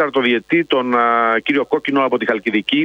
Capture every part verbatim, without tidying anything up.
τέταρτο διετή, τον α, κύριο Κόκκινο από τη Χαλκιδική,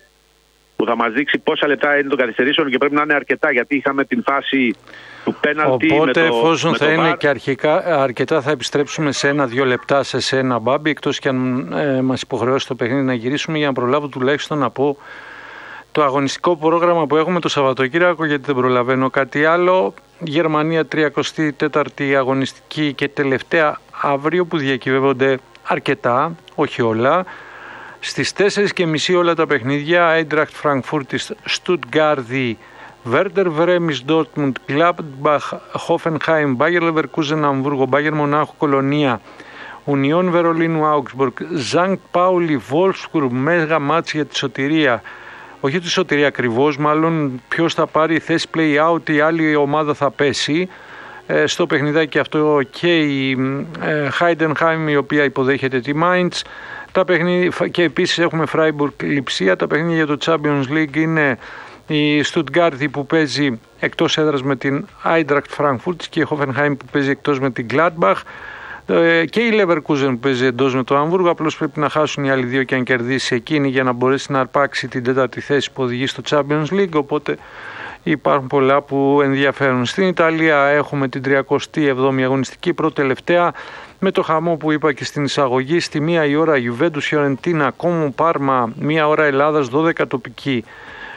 που θα μας δείξει πόσα λεπτά είναι των καθυστερήσεων και πρέπει να είναι αρκετά, γιατί είχαμε την φάση του πέναλτι. Οπότε με το, εφόσον με θα το είναι βαρ. και αρχικά, αρκετά, θα επιστρέψουμε σε ένα-δύο λεπτά σε σένα, Μπάμπη, εκτός και αν ε, μας υποχρεώσει το παιχνίδι να γυρίσουμε, για να προλάβω τουλάχιστον να πω το αγωνιστικό πρόγραμμα που έχουμε το Σαββατοκύριακο, γιατί δεν προλαβαίνω κάτι άλλο. Γερμανία τριαντάτη τέταρτη αγωνιστική και τελευταία αύριο, που διακυβεύονται αρκετά, όχι όλα. Στις τέσσερις και μισή όλα τα παιχνίδια, Άιντραχτ Φραγκφούρτης, Στουτγκάρδη, Βέρντερ Βρέμις, Ντόρτμουντ, Γκλάντμπαχ, Χόφενχάιμ, Μπάγερ Λεβερκούζεν, Αμβούργο, Μπάγερ Μονάχου, Κολονία, Ουνιόν Βερολίνου, Άουγκσμπουργκ, Ζανκ Πάουλι, Βόλφσμπουργκ, μέγα μάτς για τη σωτηρία. Όχι τη σωτηρία ακριβώς, μάλλον ποιος θα πάρει θέση play-out, η άλλη ομάδα θα πέσει. Ε, στο παιχνιδάκι αυτό και η Χάιντενχάιμ, η οποία υποδέχεται τη Μάιντς. Τα παιχνίδια, και επίσης έχουμε Φράιμπουργκ Λιψία. Τα παιχνίδια για το Champions League είναι η Στουτγκάρδη που παίζει εκτός έδρας με την Άιντραχτ Φραγκφούρτης και η Χόφενχάιμ που παίζει εκτός με την Γκλάντμπαχ. Και η Leverkusen που παίζει εντός με το Αμβούργο. Απλώς πρέπει να χάσουν οι άλλοι δύο και αν κερδίσει εκείνη για να μπορέσει να αρπάξει την τέταρτη θέση που οδηγεί στο Champions League. Οπότε υπάρχουν πολλά που ενδιαφέρουν. Στην Ιταλία έχουμε την τριακοστή εβδόμη αγωνιστική, πρώτη τελευταία, με το χαμό που είπα και στην εισαγωγή. Στη μία η ώρα Γιουβέντους Φιωρεντίνα, Κόμου Πάρμα, μία ώρα Ελλάδας, δώδεκα τοπική.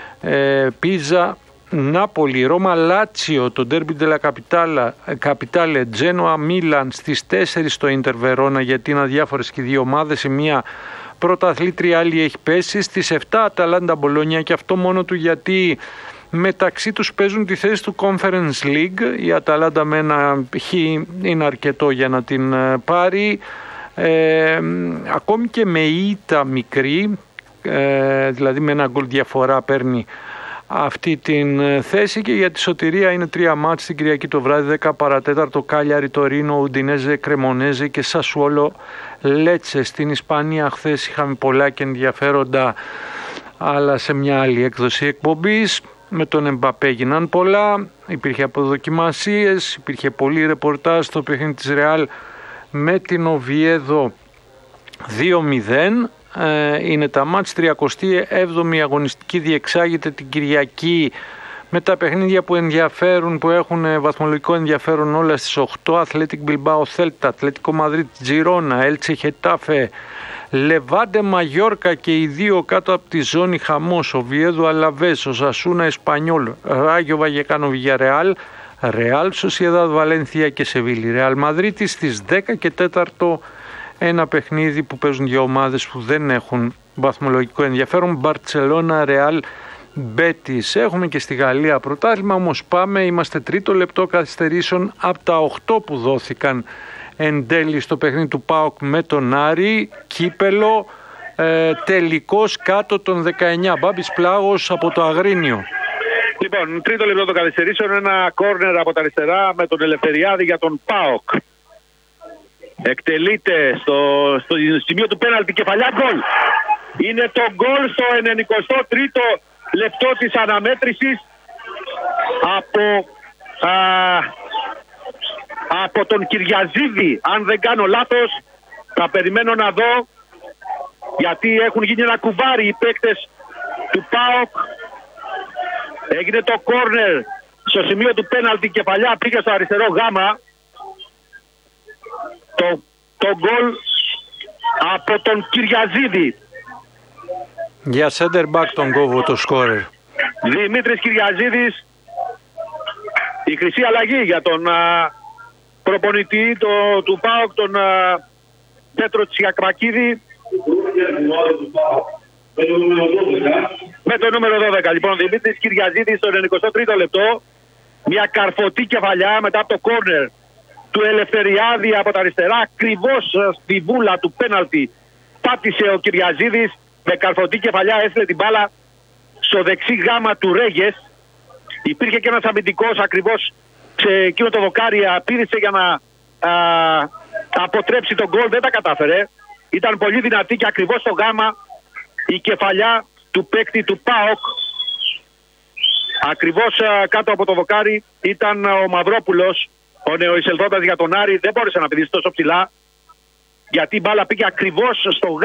Ε, Πίζα, Νάπολη, Ρώμα, Λάτσιο, το ντέρμπι ντελα Καπιτάλε, Τζένοα, Μίλαν, στις τέσσερις στο Ίντερ Βερόνα, γιατί είναι αδιάφορες και οι δύο ομάδες. Η μία πρωταθλήτρια, άλλη έχει πέσει. Στις επτά Αταλάντα Μπολόνια, και αυτό μόνο του γιατί μεταξύ τους παίζουν τη θέση του Conference League. Η Αταλάντα με ένα χ είναι αρκετό για να την πάρει. Ε, ακόμη και με ήττα μικρή, ε, δηλαδή με ένα γκολ διαφορά, παίρνει αυτή την θέση. Και για τη σωτηρία είναι τρία μάτς την Κυριακή το βράδυ, δέκα παρατέταρτο, Κάλιαρι Τωρίνο, Ουντινέζε Κρεμονέζε και Σασουόλο Λέτσε. Στην Ισπανία χθες είχαμε πολλά και ενδιαφέροντα, αλλά σε μια άλλη έκδοση εκπομπής. Με τον Εμπαπέ έγιναν πολλά, υπήρχε αποδοκιμασίες, υπήρχε πολύ ρεπορτάζ στο παιχνίδι της Ρεάλ με την Οβιέδο δύο μηδέν. Είναι τα μάτς. τριακοστή έβδομη αγωνιστική διεξάγεται την Κυριακή με τα παιχνίδια που ενδιαφέρουν, που έχουν βαθμολογικό ενδιαφέρον όλα στις οκτώ. Αθλέτικ Μπιλμπάο Θέλτα, Ατλέτικο Μαδρίτ Τζιρόνα, Έλτσε Χετάφε, Λεβάντε Μαγιόρκα και οι δύο κάτω από τη ζώνη χαμός, Οβιέδο Αλαβές, Οσασούνα Εσπανιόλ, Ράγιο Βαγεκάνο Βιγιαρεάλ, Ρεάλ Σοσιεδάδ Βαλένθια και Σεβίλη Ρεάλ Μαδρίτη. Στις δέκα και τέταρτο ένα παιχνίδι που παίζουν δύο ομάδες που δεν έχουν βαθμολογικό ενδιαφέρον, Μπαρτσελώνα Ρεάλ Μπέτις. Έχουμε και στη Γαλλία πρωτάθλημα, όμως πάμε, είμαστε τρίτο λεπτό καθυστερήσεων από τα οκτώ που δόθηκαν εν τέλει στο παιχνίδι του ΠΑΟΚ με τον Άρη. Κύπελο, ε, τελικός κάτω των δεκαεννιά. Μπάμπης Πλάγος από το Αγρίνιο. Λοιπόν, τρίτο λεπτό των καθυστερήσεων, ένα κόρνερ από τα αριστερά με τον Ελευθεριάδη για τον ΠΑΟΚ. Εκτελείται στο, στο σημείο του πέναλτι, κεφαλιά, γκολ. Είναι το γκολ στο ενενηκοστό τρίτο λεπτό της αναμέτρησης από, α, από τον Κυριαζίδη, αν δεν κάνω λάθος. Θα περιμένω να δω, γιατί έχουν γίνει ένα κουβάρι οι παίκτες του ΠΑΟΚ. Έγινε το κόρνερ στο σημείο του πέναλτι, κεφαλιά, πήγε στο αριστερό γάμα. Το, το γκολ από τον Κυριαζίδη. Για center back τον κόβω το σκόρερ. Δημήτρης Κυριαζίδης. Η χρυσή αλλαγή για τον α, προπονητή το, του ΠΑΟΚ, τον α, Πέτρο Τσιακμακίδη. Με το νούμερο δώδεκα. Λοιπόν, Δημήτρης Κυριαζίδης στο ενενηκοστό τρίτο λεπτό. Μια καρφωτή κεφαλιά μετά από το κόρνερ του Ελευθεριάδη από τα αριστερά, ακριβώς στη βούλα του πέναλτι πάτησε ο Κυριαζίδης, με καρφωτή κεφαλιά έστειλε την μπάλα στο δεξί γάμα του Ρέγες. Υπήρχε και ένας αμυντικός ακριβώς σε εκείνο το δοκάρι, πήδησε για να α, αποτρέψει τον γκολ, δεν τα κατάφερε. Ήταν πολύ δυνατή και ακριβώς στο γάμα η κεφαλιά του παίκτη του ΠΑΟΚ. Ακριβώς α, κάτω από το δοκάρι ήταν ο Μαυρόπουλος, ο νεοεισελθόντας για τον Άρη. Δεν μπόρεσε να πηδήσει τόσο ψηλά, γιατί η μπάλα πήγε ακριβώς στο